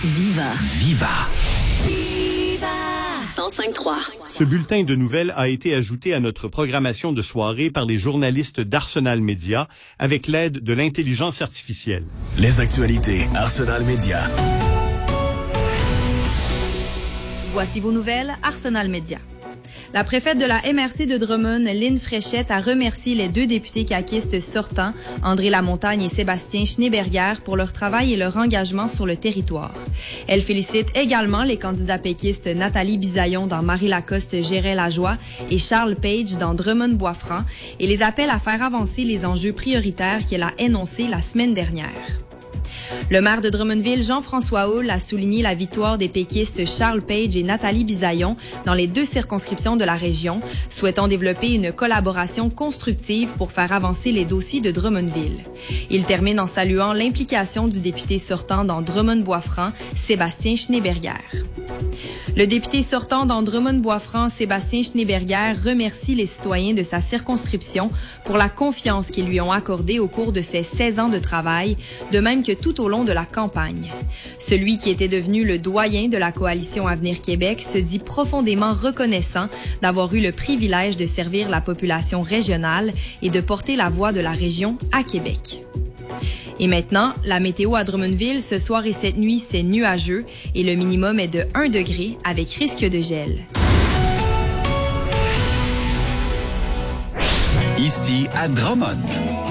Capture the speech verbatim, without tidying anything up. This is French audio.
Viva. Viva. Viva. cent cinq trois. Ce bulletin de nouvelles a été ajouté à notre programmation de soirée par les journalistes d'Arsenal Média avec l'aide de l'intelligence artificielle. Les actualités Arsenal Média. Voici vos nouvelles Arsenal Média. La préfète de la M R C de Drummond, Lynn Fréchette, a remercié les deux députés caquistes sortants, André Lamontagne et Sébastien Schneeberger, pour leur travail et leur engagement sur le territoire. Elle félicite également les candidats péquistes Nathalie Bisaillon dans Marie-Lacoste gérait la joie et Charles Page dans Drummond-Boisfranc et les appelle à faire avancer les enjeux prioritaires qu'elle a énoncés la semaine dernière. Le maire de Drummondville, Jean-François Houle, a souligné la victoire des péquistes Charles Page et Nathalie Bisaillon dans les deux circonscriptions de la région, souhaitant développer une collaboration constructive pour faire avancer les dossiers de Drummondville. Il termine en saluant l'implication du député sortant dans Drummond-Boisfranc, Sébastien Schneeberger. Le député sortant dans Drummond-Boisfranc, Sébastien Schneeberger, remercie les citoyens de sa circonscription pour la confiance qu'ils lui ont accordée au cours de ses seize ans de travail, de même que tout au long de la campagne. Celui qui était devenu le doyen de la coalition Avenir Québec se dit profondément reconnaissant d'avoir eu le privilège de servir la population régionale et de porter la voix de la région à Québec. Et maintenant, la météo à Drummondville, ce soir et cette nuit, c'est nuageux et le minimum est de un degré avec risque de gel. Ici à Drummond.